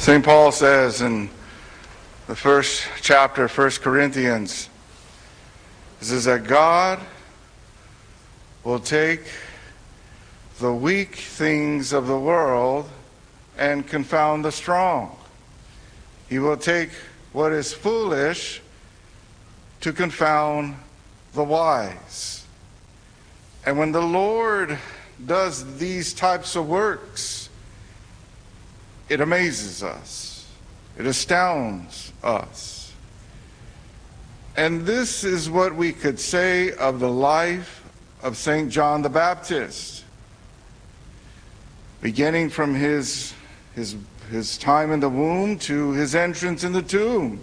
St. Paul says in the first chapter of 1 Corinthians, it says that God will take the weak things of the world and confound the strong. He will take what is foolish to confound the wise. And when the Lord does these types of works, it amazes us. It astounds us. And this is what we could say of the life of St. John the Baptist. Beginning from his time in the womb to his entrance in the tomb.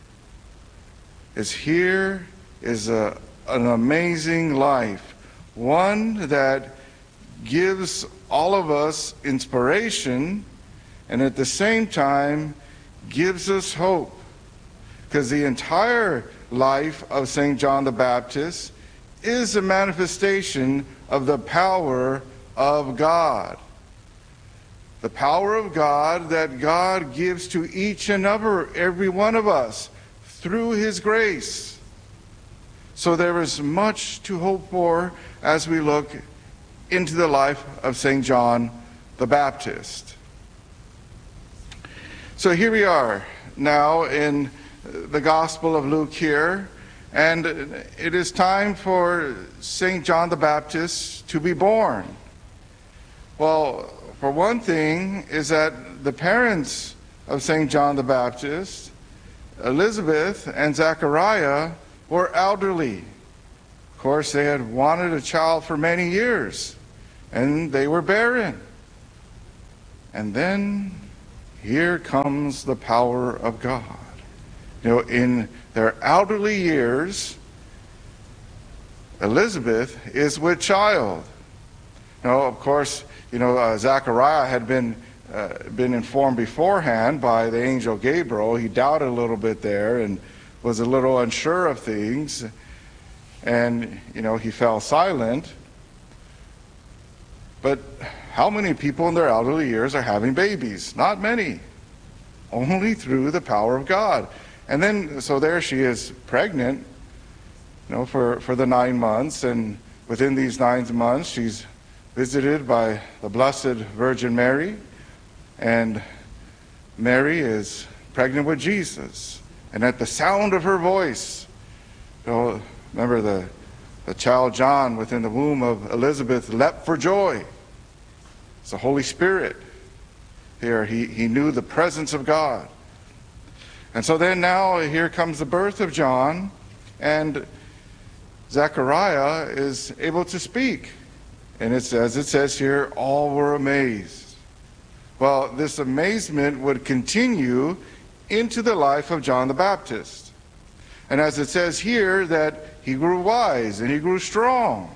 Here is an amazing life. One that gives all of us inspiration and at the same time gives us hope. Because the entire life of St. John the Baptist is a manifestation of the power of God. The power of God that God gives to each and every one of us through His grace. So there is much to hope for as we look into the life of St. John the Baptist. So here we are now in the Gospel of Luke here, and it is time for St. John the Baptist to be born. Well, for one thing is that the parents of St. John the Baptist, Elizabeth and Zechariah, were elderly. Of course, they had wanted a child for many years, and they were barren. And then here comes the power of God. In their elderly years, Elizabeth is with child. Of course, Zechariah had been informed beforehand by the angel Gabriel. He doubted a little bit there and was a little unsure of things. And, he fell silent. But how many people in their elderly years are having babies? Not many. Only through the power of God. And then, so there she is pregnant, for the 9 months. And within these 9 months, she's visited by the Blessed Virgin Mary. And Mary is pregnant with Jesus. And at the sound of her voice, remember the child John within the womb of Elizabeth leapt for joy. It's the Holy Spirit. Here, he knew the presence of God. And so then now here comes the birth of John, and Zechariah is able to speak. And it says here, all were amazed. Well, this amazement would continue into the life of John the Baptist. And as it says here, that he grew wise and he grew strong.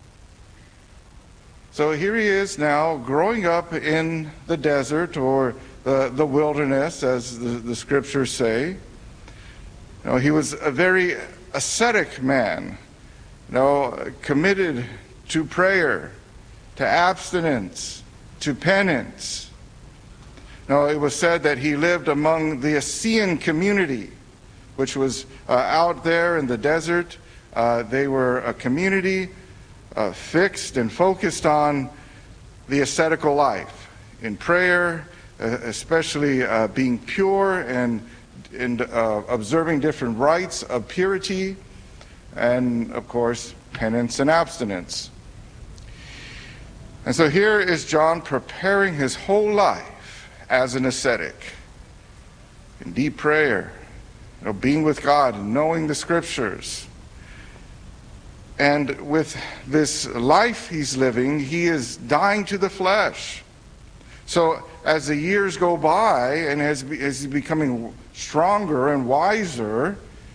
So here he is now growing up in the desert or the wilderness, as the scriptures say. He was a very ascetic man, committed to prayer, to abstinence, to penance. It was said that he lived among the Essene community, which was out there in the desert. They were a community fixed and focused on the ascetical life, in prayer, especially being pure and observing different rites of purity, and of course penance and abstinence. And so here is John preparing his whole life as an ascetic, in deep prayer, being with God, knowing the scriptures. And with this life he's living, he is dying to the flesh. So as the years go by and as he's becoming stronger and wiser,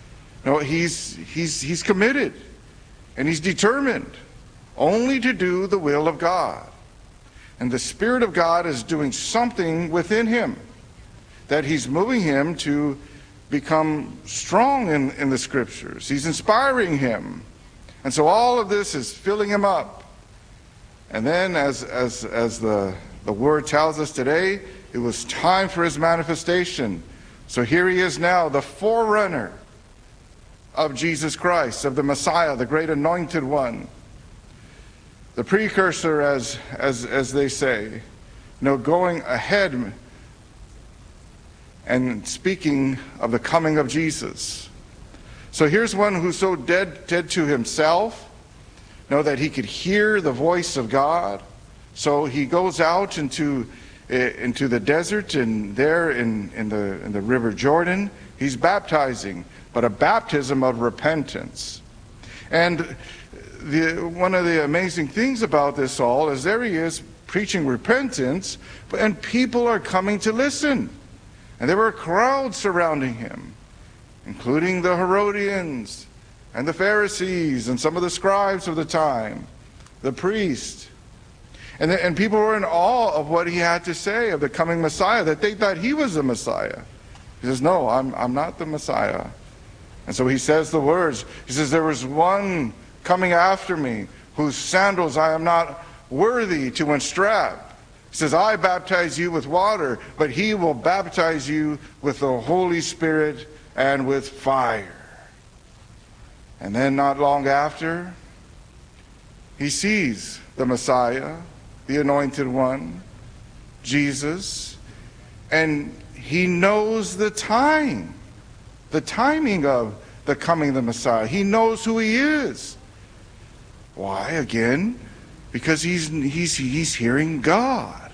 he's committed and he's determined only to do the will of God. And the Spirit of God is doing something within him, that he's moving him to become strong in the scriptures. He's inspiring him. And so all of this is filling him up. And then as the word tells us today, it was time for his manifestation. So here he is now, the forerunner of Jesus Christ, of the Messiah, the great anointed one. The precursor, as they say, going ahead and speaking of the coming of Jesus. So here's one who's so dead to himself, that he could hear the voice of God. So he goes out into the desert, and there in the river Jordan, he's baptizing, but a baptism of repentance. And one of the amazing things about this all is there he is preaching repentance, and people are coming to listen. And there were crowds surrounding him, including the Herodians and the Pharisees and some of the scribes of the time, the priests. And people were in awe of what he had to say of the coming Messiah, that they thought he was the Messiah. He says, no, I'm not the Messiah. And so he says the words. He says, there was one coming after me, whose sandals I am not worthy to unstrap. He says, I baptize you with water, but he will baptize you with the Holy Spirit and with fire. And then not long after, he sees the Messiah, the anointed one, Jesus, and he knows the timing of the coming of the Messiah. He knows who he is. Why? Again, because he's hearing God.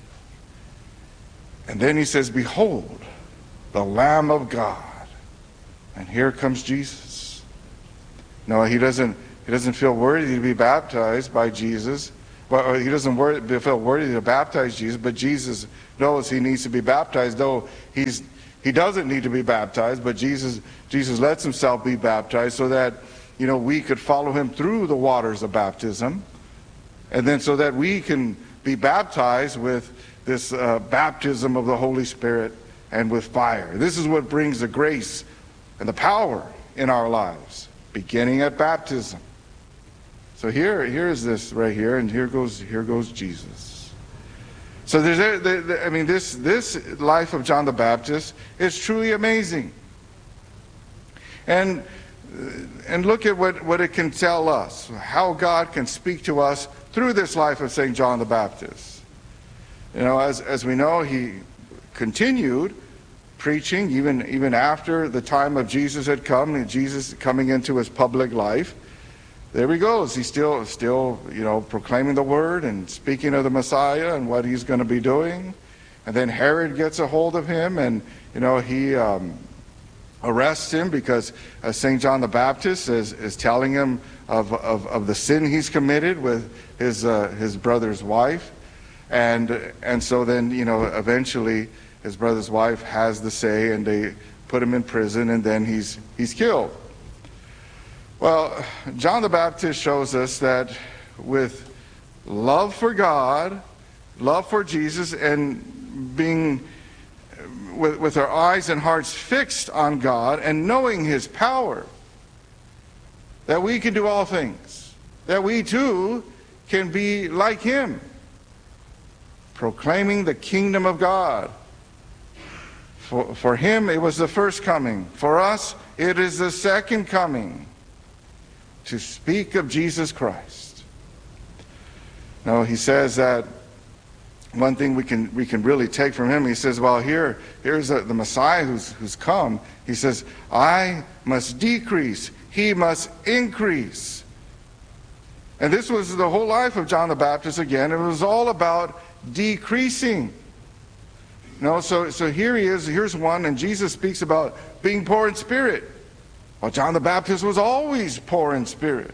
And then he says, behold, the Lamb of God. And here comes Jesus. No, he doesn't feel worthy to be baptized by Jesus. Well, he doesn't feel worthy to baptize Jesus, but Jesus knows he needs to be baptized, though he doesn't need to be baptized, but Jesus lets himself be baptized so that we could follow him through the waters of baptism, and then so that we can be baptized with this baptism of the Holy Spirit and with fire. This is what brings the grace and the power in our lives, beginning at baptism. So here is this right here, and here goes Jesus. So this life of John the Baptist is truly amazing. And look at what it can tell us, how God can speak to us through this life of St. John the Baptist. As we know, he continued preaching even after the time of Jesus had come, and Jesus coming into his public life. There he goes. He's still proclaiming the word and speaking of the Messiah and what he's going to be doing. And then Herod gets a hold of him, and he arrests him because St. John the Baptist is telling him of the sin he's committed with his brother's wife. And so then eventually his brother's wife has the say, and they put him in prison, and then he's killed. Well, John the Baptist shows us that with love for God, love for Jesus, and being with our eyes and hearts fixed on God and knowing his power, that we can do all things, that we too can be like him, proclaiming the kingdom of God. For him, it was the first coming. For us, it is the second coming, to speak of Jesus Christ. Now, he says that one thing we can really take from him, he says, well, here's the Messiah who's come. He says, I must decrease, he must increase. And this was the whole life of John the Baptist again. It was all about decreasing. So here he is, here's one, and Jesus speaks about being poor in spirit. Well, John the Baptist was always poor in spirit.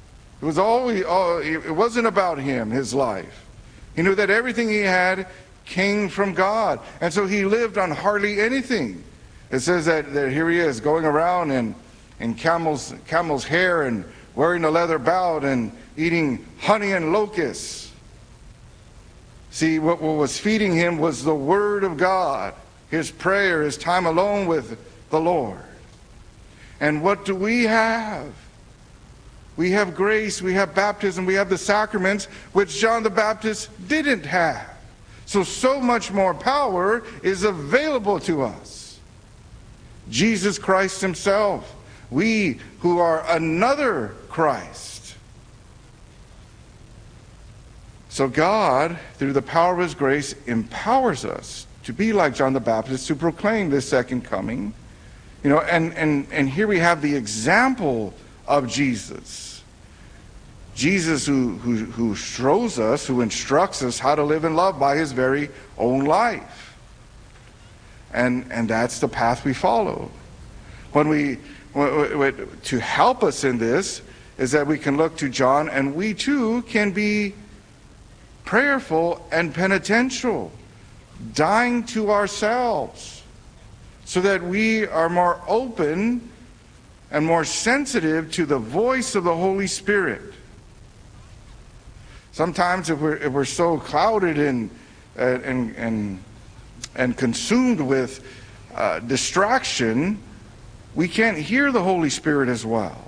It wasn't about him, his life. He knew that everything he had came from God. And so he lived on hardly anything. It says that here he is going around in camel's hair and wearing a leather belt and eating honey and locusts. See, what was feeding him was the Word of God, his prayer, his time alone with the Lord. And what do we have? We have grace, we have baptism, we have the sacraments, which John the Baptist didn't have. So much more power is available to us. Jesus Christ himself, we who are another Christ. So God, through the power of his grace, empowers us to be like John the Baptist, to proclaim this second coming. And here we have the example of Jesus. Jesus who shows us, who instructs us how to live in love by his very own life. And that's the path we follow. To help us in this is that we can look to John, and we too can be prayerful and penitential, dying to ourselves, so that we are more open and more sensitive to the voice of the Holy Spirit. Sometimes if we're so clouded and consumed with distraction, we can't hear the Holy Spirit as well.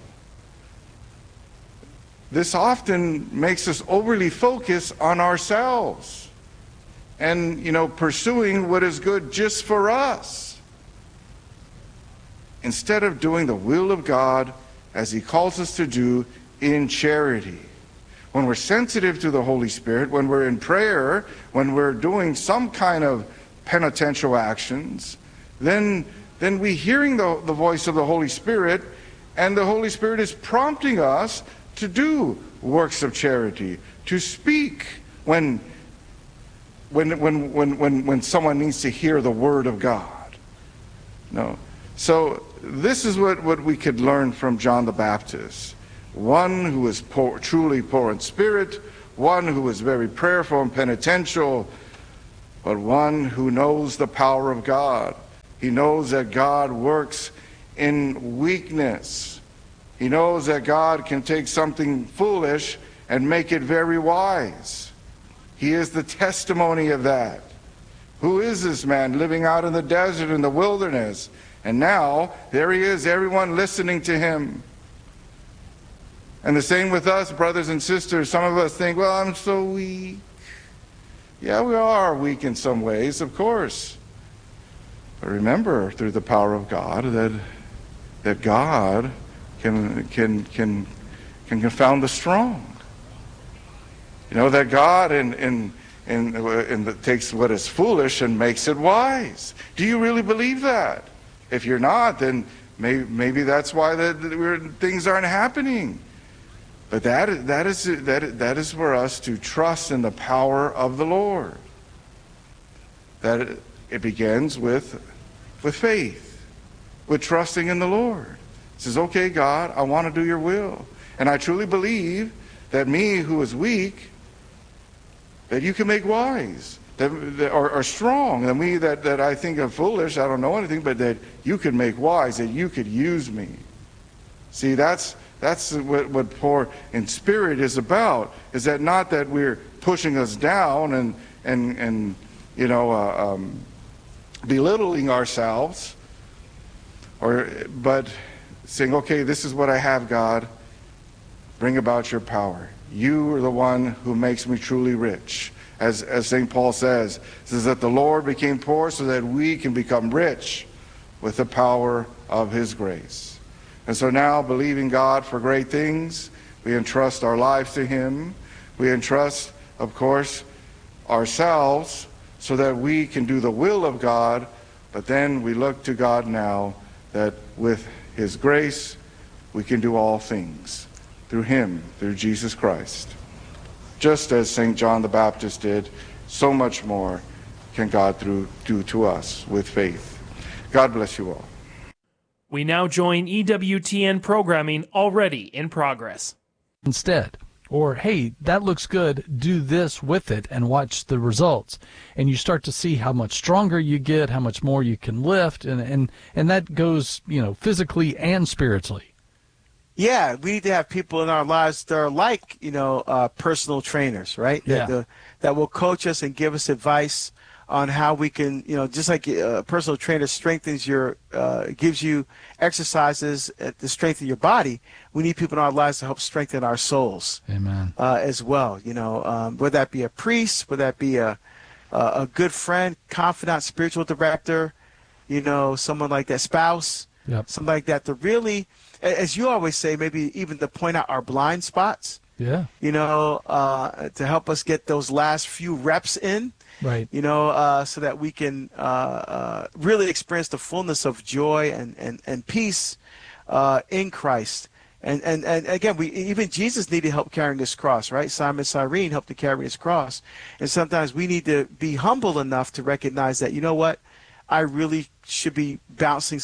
This often makes us overly focus on ourselves and, pursuing what is good just for us, instead of doing the will of God as he calls us to do in charity. When we're sensitive to the Holy Spirit, when we're in prayer, when we're doing some kind of penitential actions, then we're hearing the voice of the Holy Spirit, and the Holy Spirit is prompting us to do works of charity, to speak when someone needs to hear the word of God. No. So this is what we could learn from John the Baptist. One who is truly poor in spirit, one who is very prayerful and penitential, but one who knows the power of God. He knows that God works in weakness. He knows that God can take something foolish and make it very wise. He is the testimony of that. Who is this man living out in the desert, in the wilderness? And now, there he is, everyone listening to him. And the same with us, brothers and sisters. Some of us think, well, I'm so weak. Yeah, we are weak in some ways, of course. But remember, through the power of God, that God can confound the strong. That God takes what is foolish and makes it wise. Do you really believe that? If you're not, then maybe that's why things aren't happening. But that is for us to trust in the power of the Lord. That it begins with faith, with trusting in the Lord. It says, okay, God, I want to do your will. And I truly believe that me who is weak, that you can make wise, that are strong, and me that I think I'm foolish, I don't know anything, but that you could make wise, that you could use me. See, that's what poor in spirit is about. Is that not that we're pushing us down and belittling ourselves, but saying, okay, this is what I have, God. Bring about your power. You are the one who makes me truly rich. As St. Paul says that the Lord became poor so that we can become rich with the power of his grace. And so now, believing God for great things, we entrust our lives to him. We entrust, of course, ourselves so that we can do the will of God. But then we look to God now that with his grace, we can do all things through him, through Jesus Christ. Just as St. John the Baptist did, so much more can God do to us with faith. God bless you all. We now join EWTN programming already in progress. Instead, or hey, that looks good, do this with it and watch the results. And you start to see how much stronger you get, how much more you can lift, and that goes, physically and spiritually. Yeah, we need to have people in our lives that are like, personal trainers, right? Yeah. That will coach us and give us advice on how we can, just like a personal trainer strengthens gives you exercises to strengthen your body, we need people in our lives to help strengthen our souls. Amen. As well, whether that be a priest, whether that be a a good friend, confidant, spiritual director, someone like that, spouse, Yep. something like that, to really, as you always say, maybe even to point out our blind spots, Yeah. to help us get those last few reps in, Right. so that we can really experience the fullness of joy and peace in Christ. And again, even Jesus needed help carrying his cross, right? Simon Cyrene helped to carry his cross. And sometimes we need to be humble enough to recognize that, you know what, I really should be bouncing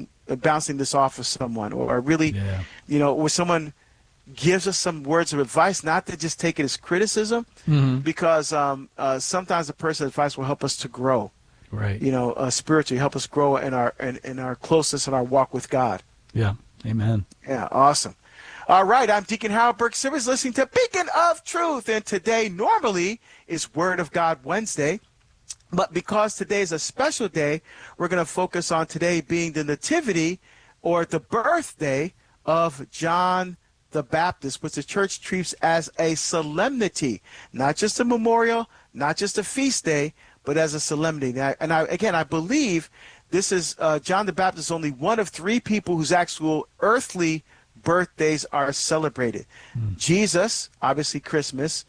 this off of someone, or I really, where someone gives us some words of advice, not to just take it as criticism, because sometimes a person's advice will help us to grow, right? Spiritually, help us grow in our closeness and our walk with God. Yeah. Amen. Yeah, awesome. All right, I'm Deacon Howard Burke-Sivers, listening to Beacon of Truth, and today normally is Word of God Wednesday, but because today is a special day, we're going to focus on today being the nativity or the birthday of John the Baptist, which the church treats as a solemnity, not just a memorial, not just a feast day, but as a solemnity. I believe this is John the Baptist, only one of three people whose actual earthly birthdays are celebrated. Jesus, obviously Christmas,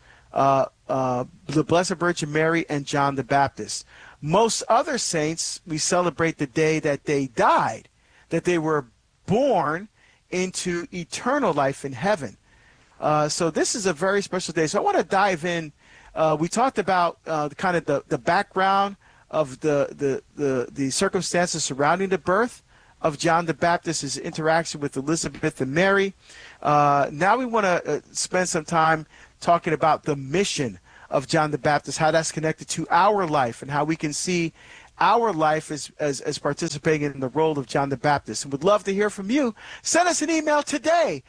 the Blessed Virgin Mary, and John the Baptist. Most other saints, we celebrate the day that they died, that they were born into eternal life in heaven. So this is a very special day. So I want to dive in. We talked about kind of the background of the circumstances surrounding the birth of John the Baptist, his interaction with Elizabeth and Mary. Now we want to spend some time talking about the mission of John the Baptist, how that's connected to our life, and how we can see our life as participating in the role of John the Baptist. And would love to hear from you. Send us an email today,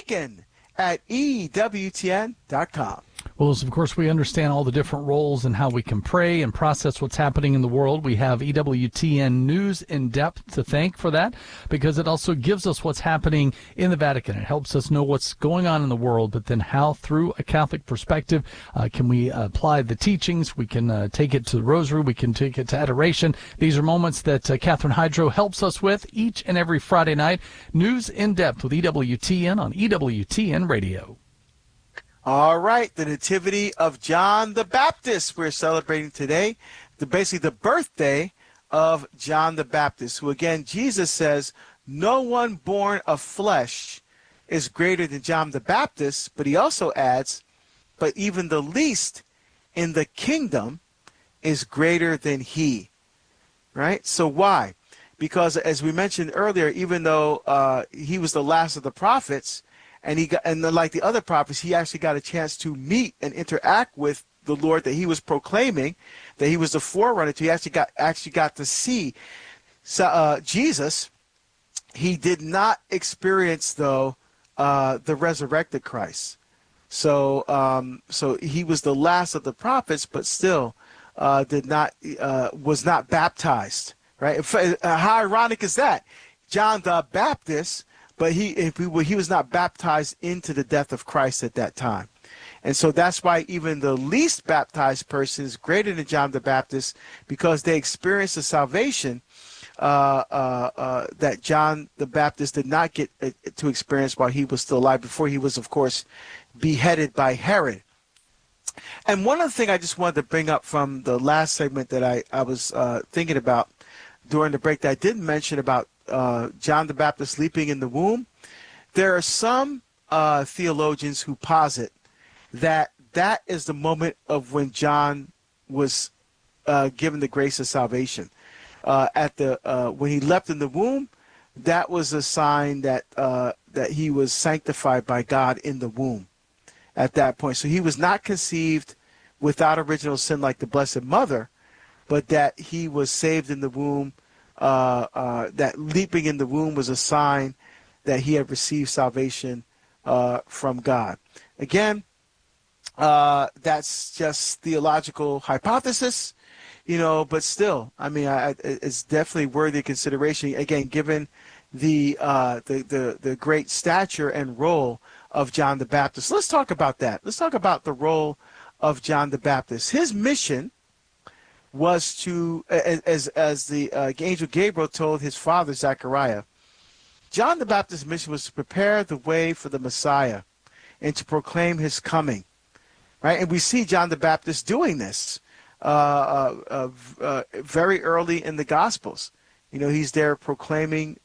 beacon@ewtn.com. Well, as of course we understand all the different roles and how we can pray and process what's happening in the world, we have EWTN News in Depth to thank for that, because it also gives us what's happening in the Vatican. It helps us know what's going on in the world, but then how, through a Catholic perspective, can we apply the teachings? We can take it to the Rosary. We can take it to adoration. These are moments that Catherine Hydro helps us with each and every Friday night. News in Depth with EWTN on EWTN Radio. All right, the Nativity of John the Baptist we're celebrating today, basically the birthday of John the Baptist, who, again, Jesus says, no one born of flesh is greater than John the Baptist, but he also adds, but even the least in the kingdom is greater than he, right? So why? Because, as we mentioned earlier, even though he was the last of the prophets, and like the other prophets, he actually got a chance to meet and interact with the Lord that he was proclaiming, that he was the forerunner to. He actually got to see Jesus. He did not experience, though, the resurrected Christ. So he was the last of the prophets, but still was not baptized. Right? How ironic is that? John the Baptist, but he was not baptized into the death of Christ at that time. And so that's why even the least baptized person is greater than John the Baptist, because they experienced the salvation that John the Baptist did not get to experience while he was still alive, before he was, of course, beheaded by Herod. And one other thing I just wanted to bring up from the last segment that I was thinking about during the break that I didn't mention about John the Baptist leaping in the womb. There are some theologians who posit that is the moment of when John was given the grace of salvation. When he leapt in the womb, that was a sign that he was sanctified by God in the womb at that point. So he was not conceived without original sin like the Blessed Mother, but that he was saved in the womb. That leaping in the womb was a sign that he had received salvation from God. Again, that's just theological hypothesis, but still, I mean, it's definitely worthy of consideration. Again, given the great stature and role of John the Baptist. Let's talk about that. Let's talk about the role of John the Baptist. His mission was to, as the angel Gabriel told his father Zechariah, John the Baptist's mission was to prepare the way for the Messiah and to proclaim his coming, right? And we see John the Baptist doing this very early in the Gospels. You know, he's there proclaiming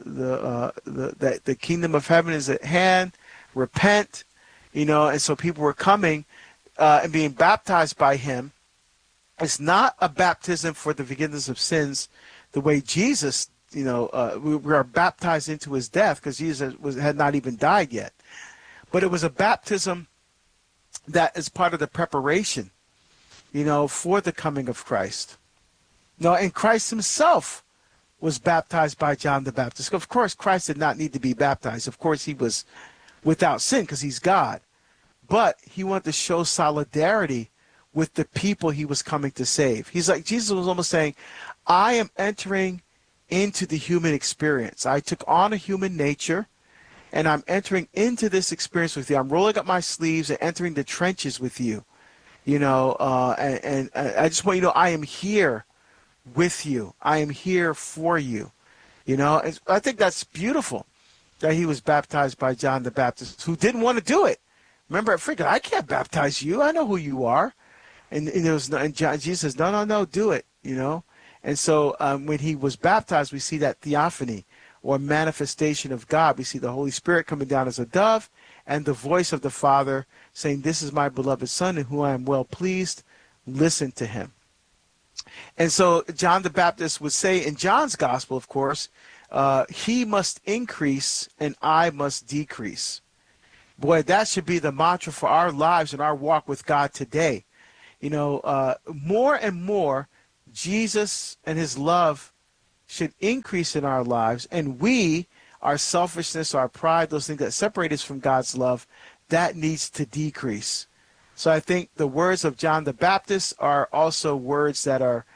that the kingdom of heaven is at hand, repent, you know, and so people were coming and being baptized by him. It's not a baptism for the forgiveness of sins the way Jesus, you know, we are baptized into his death because Jesus had not even died yet. But it was a baptism that is part of the preparation, you know, for the coming of Christ. No, and Christ himself was baptized by John the Baptist. Of course, Christ did not need to be baptized. Of course, he was without sin because he's God. But he wanted to show solidarity with the people he was coming to save. He's like, Jesus was almost saying, I am entering into the human experience. I took on a human nature, and I'm entering into this experience with you. I'm rolling up my sleeves and entering the trenches with you. You know, and I just want you to know I am here with you. I am here for you. You know, and I think that's beautiful that he was baptized by John the Baptist, who didn't want to do it. Remember, I can't baptize you. I know who you are. And Jesus says, no, do it, you know. And so when he was baptized, we see that theophany or manifestation of God. We see the Holy Spirit coming down as a dove and the voice of the Father saying, this is my beloved Son in whom I am well pleased. Listen to him. And so John the Baptist would say in John's gospel, of course, he must increase and I must decrease. Boy, that should be the mantra for our lives and our walk with God today. You know, more and more, Jesus and his love should increase in our lives, and our selfishness, our pride, those things that separate us from God's love, that needs to decrease. So I think the words of John the Baptist are also words that are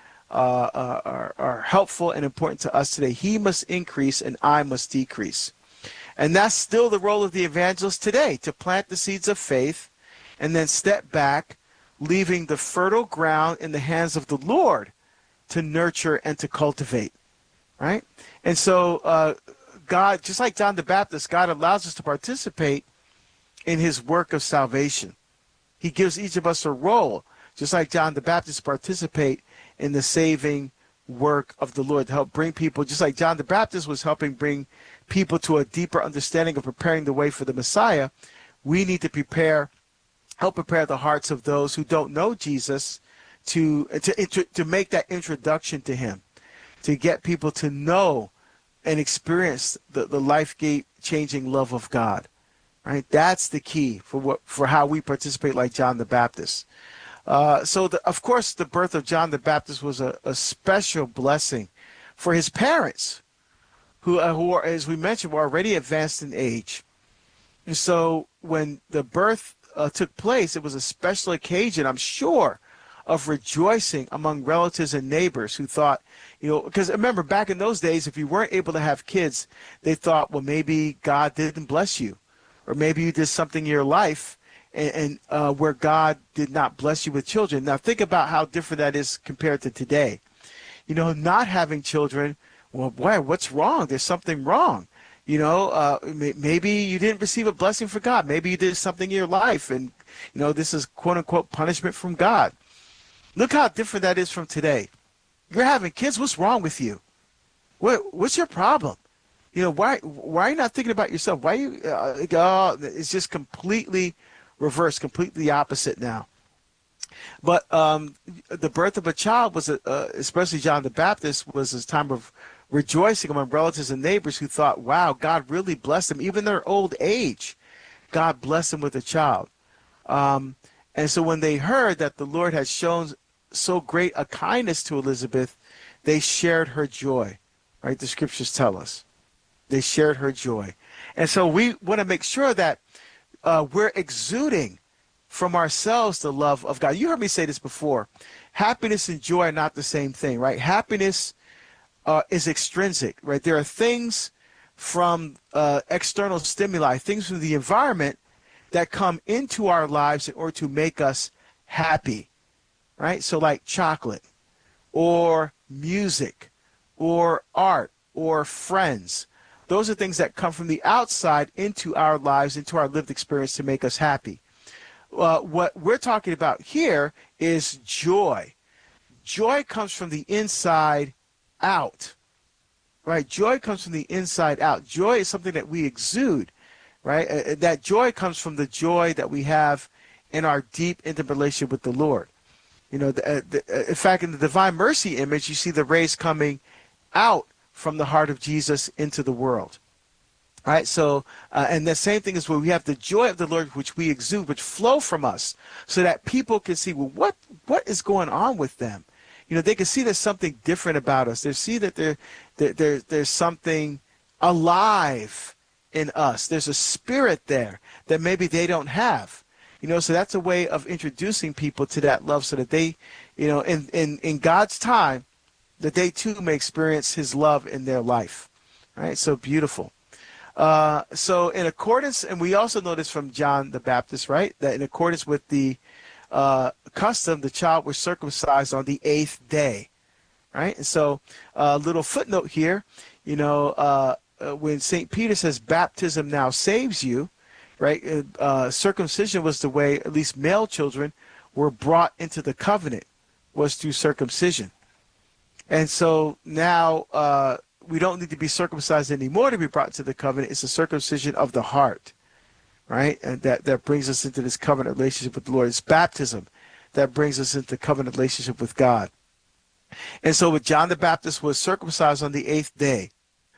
helpful and important to us today. He must increase and I must decrease. And that's still the role of the evangelist today, to plant the seeds of faith and then step back, leaving the fertile ground in the hands of the Lord to nurture and to cultivate, right? And so God, just like John the Baptist, God allows us to participate in his work of salvation. He gives each of us a role, just like John the Baptist, participate in the saving work of the Lord to help bring people, just like John the Baptist was helping bring people to a deeper understanding of preparing the way for the Messiah. We need to help prepare the hearts of those who don't know Jesus to make that introduction to him, to get people to know and experience the life-changing love of God. Right? That's the key for how we participate like John the Baptist. Of course, the birth of John the Baptist was a special blessing for his parents, who are, as we mentioned, were already advanced in age. And so when the birth took place, it was a special occasion, I'm sure, of rejoicing among relatives and neighbors who thought, you know, because remember, back in those days, if you weren't able to have kids, they thought, well, maybe God didn't bless you, or maybe you did something in your life and where God did not bless you with children. Now, think about how different that is compared to today. You know, not having children, well, boy, what's wrong? There's something wrong. You know, maybe you didn't receive a blessing from God. Maybe you did something in your life, and, you know, this is quote-unquote punishment from God. Look how different that is from today. You're having kids. What's wrong with you? What's your problem? You know, why are you not thinking about yourself? Why you? It's just completely reversed, completely opposite now. But the birth of a child was, especially John the Baptist, was a time of rejoicing among relatives and neighbors who thought, wow, God really blessed them. Even in their old age, God blessed them with a child. And so when they heard that the Lord had shown so great a kindness to Elizabeth, they shared her joy, right? The scriptures tell us. They shared her joy. And so we want to make sure that we're exuding from ourselves the love of God. You heard me say this before. Happiness and joy are not the same thing, right? Happiness is extrinsic, right? There are things from external stimuli, things from the environment that come into our lives in order to make us happy, right? So like chocolate, or music or art or friends. Those are things that come from the outside into our lives, into our lived experience to make us happy. What we're talking about here is joy. Joy comes from the inside out, right? Joy comes from the inside out. Joy is something that we exude, right? That joy comes from the joy that we have in our deep, intimate relationship with the Lord. You know, in fact, in the Divine Mercy image, you see the rays coming out from the heart of Jesus into the world. All right, so, and the same thing is where we have the joy of the Lord, which we exude, which flow from us, so that people can see, well, what is going on with them? You know, they can see there's something different about us. They see that there's something alive in us. There's a spirit there that maybe they don't have. You know, so that's a way of introducing people to that love, so that they, you know, in God's time, that they too may experience his love in their life. All right, so beautiful. So in accordance, and we also know this from John the Baptist, right, that in accordance with the custom, the child was circumcised on the 8th day, right? And so a little footnote here, you know, when St. Peter says baptism now saves you, right, circumcision was the way at least male children were brought into the covenant, was through circumcision. And so now we don't need to be circumcised anymore to be brought to the covenant. It's a circumcision of the heart, right? And that brings us into this covenant relationship with the Lord. It's baptism that brings us into covenant relationship with God. And so with John the Baptist was circumcised on the 8th day.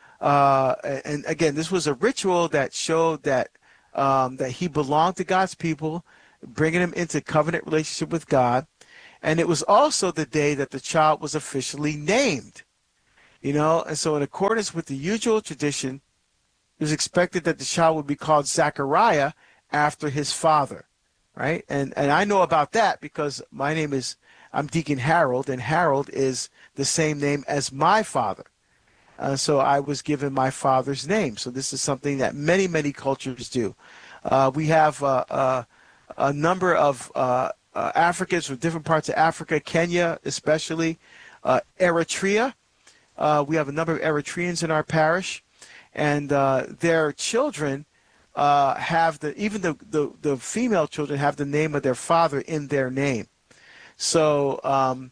And again, this was a ritual that showed that that he belonged to God's people, bringing him into covenant relationship with God. And it was also the day that the child was officially named. You know, and so in accordance with the usual tradition, it was expected that the child would be called Zachariah after his father, right? And I know about that because I'm Deacon Harold, and Harold is the same name as my father. So I was given my father's name. So this is something that many, many cultures do. We have a number of Africans from different parts of Africa, Kenya especially, Eritrea. We have a number of Eritreans in our parish, and their children have even the female children have the name of their father in their name. So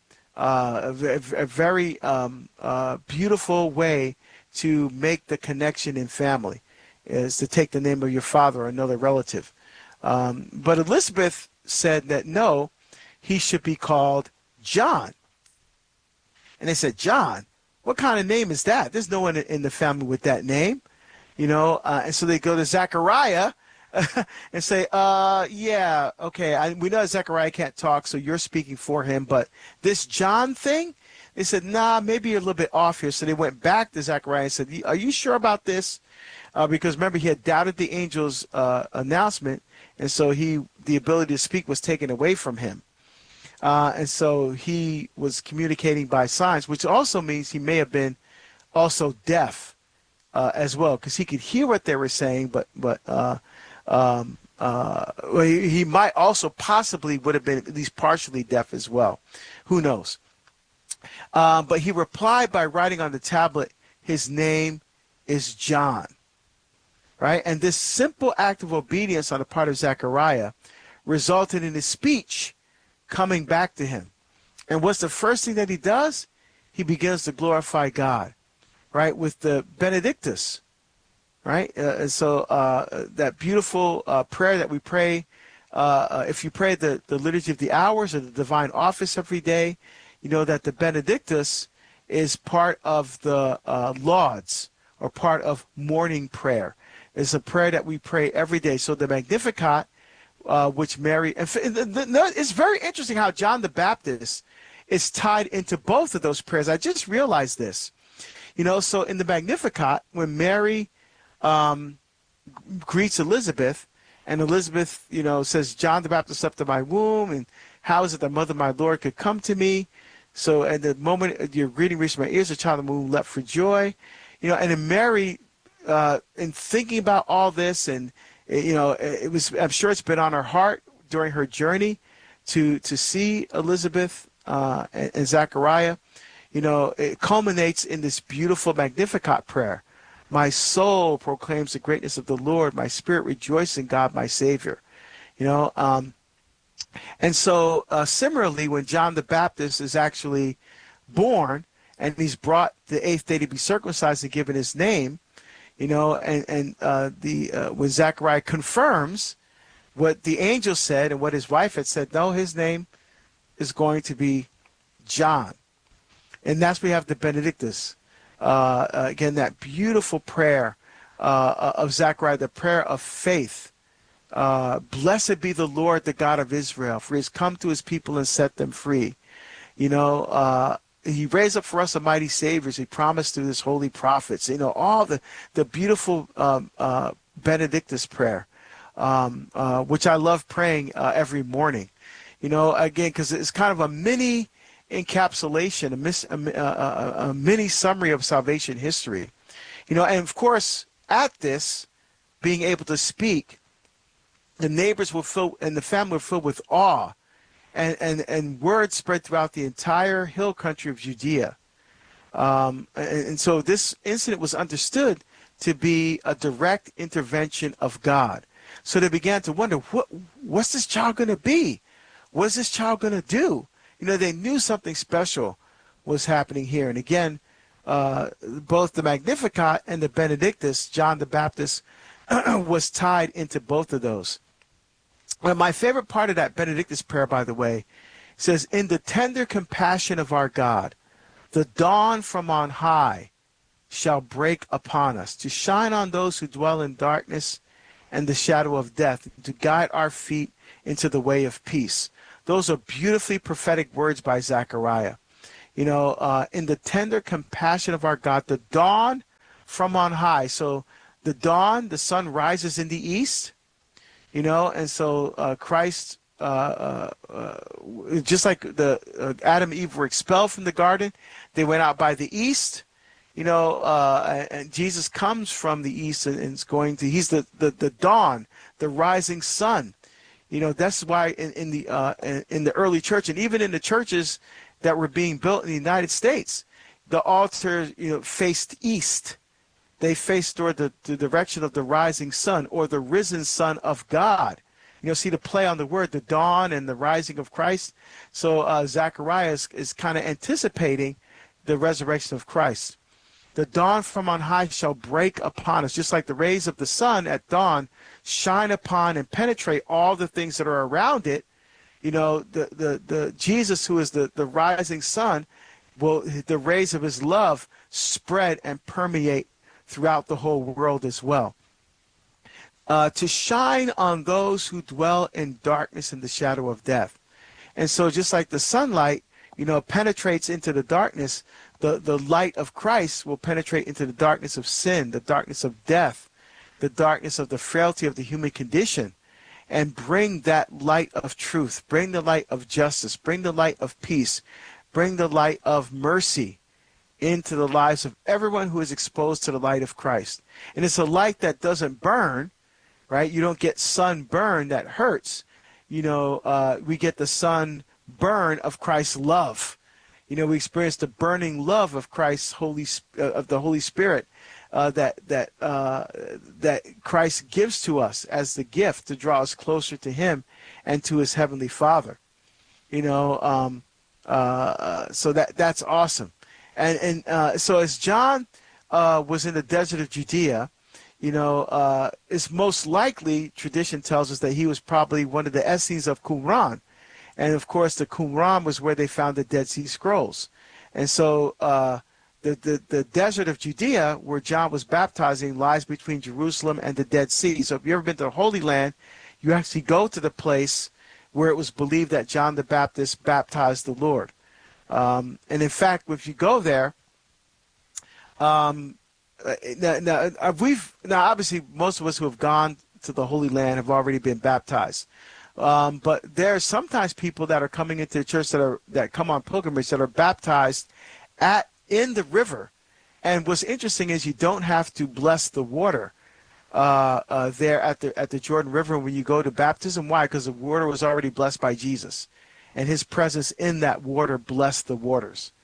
a very beautiful way to make the connection in family is to take the name of your father or another relative. But Elizabeth said that no, he should be called John. And they said, John? What kind of name is that? There's no one in the family with that name, you know. And so they go to Zechariah and say, yeah, okay, we know Zechariah can't talk, so you're speaking for him. But this John thing, they said, nah, maybe you're a little bit off here. So they went back to Zechariah and said, are you sure about this? Because remember, he had doubted the angel's announcement, and so the ability to speak was taken away from him. And so he was communicating by signs, which also means he may have been also deaf as well, because he could hear what they were saying, but he might also possibly would have been at least partially deaf as well. Who knows? But he replied by writing on the tablet, his name is John. Right? And this simple act of obedience on the part of Zechariah resulted in his speech coming back to him. And what's the first thing that he does? He begins to glorify God, right, with the Benedictus, right? And so that beautiful prayer that we pray, if you pray the Liturgy of the Hours or the Divine Office every day, you know that the Benedictus is part of the Lauds, or part of morning prayer. It's a prayer that we pray every day. So the Magnificat, which Mary, it's very interesting how John the Baptist is tied into both of those prayers. I just realized this. You know, so in the Magnificat, when Mary greets Elizabeth, and Elizabeth, you know, says, John the Baptist slept in my womb, and how is it the mother of my Lord could come to me? So at the moment your greeting reached my ears, the child of the womb leapt for joy. You know, and then Mary, in thinking about all this, and you know, I'm sure it's been on her heart during her journey to see Elizabeth and Zechariah. it culminates in this beautiful Magnificat prayer. My soul proclaims the greatness of the Lord. My spirit rejoices in God, my Savior. And so similarly, when John the Baptist is actually born and he's brought the 8th day to be circumcised and given his name, when Zechariah confirms what the angel said and what his wife had said, no, his name is going to be John. And that's where we have the Benedictus. Again, that beautiful prayer of Zechariah, the prayer of faith. Blessed be the Lord, the God of Israel, for he has come to his people and set them free. He raised up for us a mighty Savior, as he promised through his holy prophets. All the beautiful Benedictus prayer, which I love praying every morning. Again, because it's kind of a mini encapsulation, a mini summary of salvation history. And of course, at this, being able to speak, the neighbors will fill and the family will fill with awe, and word spread throughout the entire hill country of Judea. And so this incident was understood to be a direct intervention of God. So they began to wonder, what's this child going to be? What is this child going to do? They knew something special was happening here. And again, both the Magnificat and the Benedictus, John the Baptist, was tied into both of those. Well, my favorite part of that Benedictus prayer, by the way, says, in the tender compassion of our God, the dawn from on high shall break upon us, to shine on those who dwell in darkness and the shadow of death, to guide our feet into the way of peace. Those are beautifully prophetic words by Zechariah. In the tender compassion of our God, the dawn from on high. So the dawn, the sun rises in the east, and so Christ, just like the Adam and Eve were expelled from the garden, they went out by the east, and Jesus comes from the east and is he's the dawn, the rising sun. That's why in the early church, and even in the churches that were being built in the United States, the altar, faced east. They faced toward the direction of the rising sun, or the risen Son of God. See the play on the word, the dawn and the rising of Christ. So Zechariah is kind of anticipating the resurrection of Christ. The dawn from on high shall break upon us, just like the rays of the sun at dawn shine upon and penetrate all the things that are around it. The Jesus, who is the rising sun, the rays of his love spread and permeate throughout the whole world as well. To shine on those who dwell in darkness and the shadow of death. And so just like the sunlight, penetrates into the darkness, the light of Christ will penetrate into the darkness of sin, the darkness of death, the darkness of the frailty of the human condition, and bring that light of truth, bring the light of justice, bring the light of peace, bring the light of mercy into the lives of everyone who is exposed to the light of Christ. And it's a light that doesn't burn, right? You don't get sunburn that hurts. We get the sunburn of Christ's love. We experience the burning love of Christ's of the Holy Spirit that Christ gives to us as the gift to draw us closer to Him and to His Heavenly Father. So that's awesome. And so as John was in the desert of Judea, it's most likely, tradition tells us, that he was probably one of the Essenes of Qumran. And of course, the Qumran was where they found the Dead Sea Scrolls. And so the desert of Judea, where John was baptizing, lies between Jerusalem and the Dead Sea. So if you've ever been to the Holy Land, you actually go to the place where it was believed that John the Baptist baptized the Lord. And in fact, if you go there, now obviously most of us who have gone to the Holy Land have already been baptized. But there are sometimes people that are coming into the church that come on pilgrimage that are baptized in the river. And what's interesting is you don't have to bless the water there at the Jordan River when you go to baptism. Why? Because the water was already blessed by Jesus, and His presence in that water blessed the waters.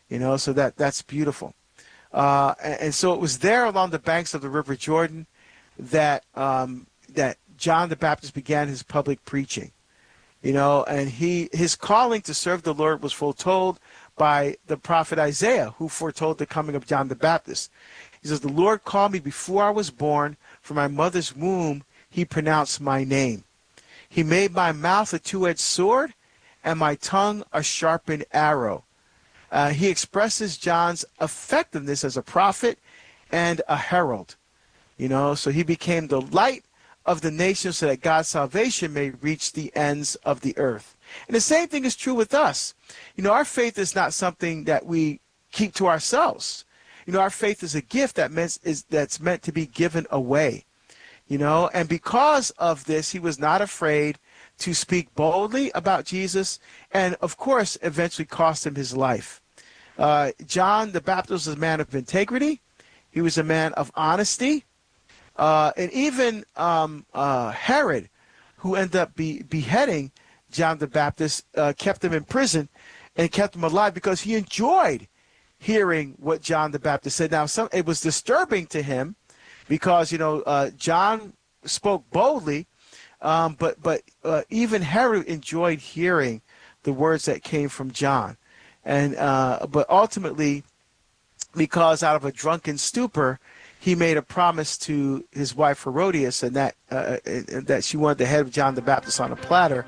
So that's beautiful. And so it was there along the banks of the River Jordan that that John the Baptist began his public preaching. And his calling to serve the Lord was foretold by the prophet Isaiah, who foretold the coming of John the Baptist. He says, "The Lord called me before I was born. From my mother's womb, he pronounced my name. He made my mouth a two-edged sword and my tongue a sharpened arrow." He expresses John's effectiveness as a prophet and a herald. So he became the light of the nation so that God's salvation may reach the ends of the earth. And the same thing is true with us. Our faith is not something that we keep to ourselves. Our faith is a gift that's meant to be given away. And because of this, he was not afraid to speak boldly about Jesus, and of course, eventually cost him his life. John the Baptist was a man of integrity. He was a man of honesty. And even Herod, who ended up beheading John the Baptist, kept him in prison and kept him alive because he enjoyed hearing what John the Baptist said. Now, it was disturbing to him because, John spoke boldly, but even Herod enjoyed hearing the words that came from John. And but ultimately, because out of a drunken stupor, he made a promise to his wife Herodias, and that she wanted the head of John the Baptist on a platter.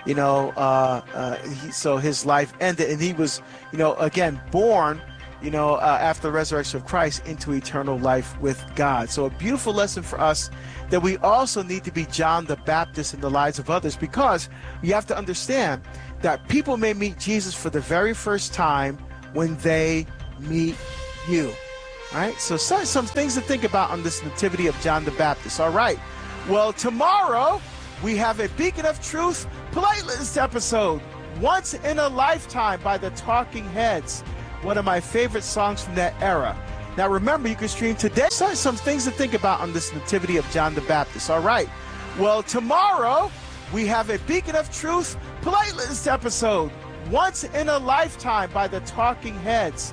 So his life ended, and he was, again born, after the resurrection of Christ into eternal life with God. So a beautiful lesson for us that we also need to be John the Baptist in the lives of others, because you have to understand that people may meet Jesus for the very first time when they meet you. All right, so some things to think about on this nativity of John the Baptist. All right, well, tomorrow we have a Beacon of Truth playlist episode, Once in a Lifetime by the Talking Heads, one of my favorite songs from that era. Now remember, you can stream today. Some things to think about on this nativity of John the Baptist. All right, well, tomorrow we have a Beacon of Truth playlist episode, Once in a Lifetime by the Talking Heads,